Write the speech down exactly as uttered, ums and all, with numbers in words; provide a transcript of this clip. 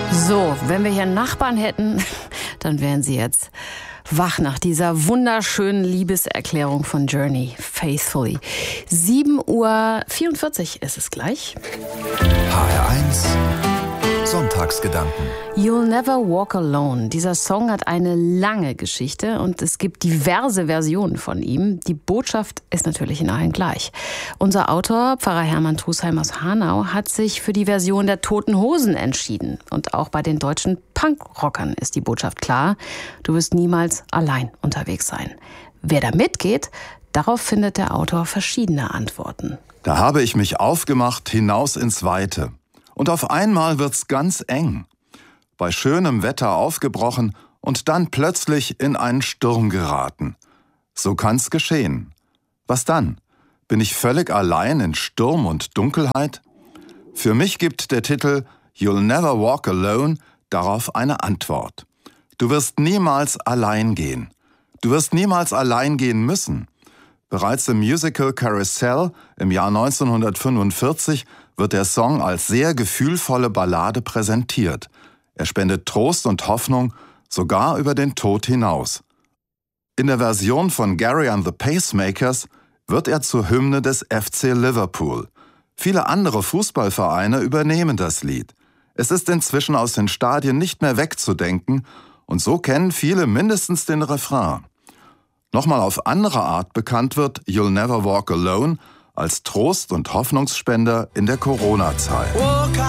So, wenn wir hier Nachbarn hätten, dann wären sie jetzt wach nach dieser wunderschönen Liebeserklärung von Journey, Faithfully. sieben Uhr vierundvierzig ist es gleich. H R eins Sonntagsgedanken. You'll Never Walk Alone. Dieser Song hat eine lange Geschichte und es gibt diverse Versionen von ihm. Die Botschaft ist natürlich in allen gleich. Unser Autor, Pfarrer Hermann Trusheim aus Hanau, hat sich für die Version der Toten Hosen entschieden. Und auch bei den deutschen Punkrockern ist die Botschaft klar: Du wirst niemals allein unterwegs sein. Wer da mitgeht, darauf findet der Autor verschiedene Antworten. Da habe ich mich aufgemacht hinaus ins Weite. Und auf einmal wird's ganz eng. Bei schönem Wetter aufgebrochen und dann plötzlich in einen Sturm geraten. So kann's geschehen. Was dann? Bin ich völlig allein in Sturm und Dunkelheit? Für mich gibt der Titel You'll Never Walk Alone darauf eine Antwort. Du wirst niemals allein gehen. Du wirst niemals allein gehen müssen. Bereits im Musical Carousel im Jahr neunzehnhundertfünfundvierzig wird der Song als sehr gefühlvolle Ballade präsentiert. Er spendet Trost und Hoffnung, sogar über den Tod hinaus. In der Version von Gary and the Pacemakers wird er zur Hymne des F C Liverpool. Viele andere Fußballvereine übernehmen das Lied. Es ist inzwischen aus den Stadien nicht mehr wegzudenken und so kennen viele mindestens den Refrain. Nochmal auf andere Art bekannt wird You'll Never Walk Alone als Trost- und Hoffnungsspender in der Corona-Zeit.